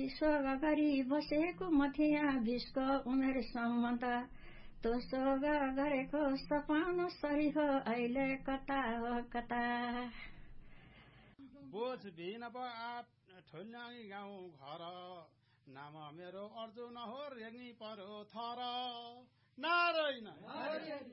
सोग गरी बसेको म थिएँ 20 को उमेरसम्म त तो सोग गरेको सपाउनु सही हो अहिले कता हो कता बोझ बिन ठुल्याङ्गी गाउँ घर नाम मेरो अर्जुन हो रेग्मी पर्यो थर नारायण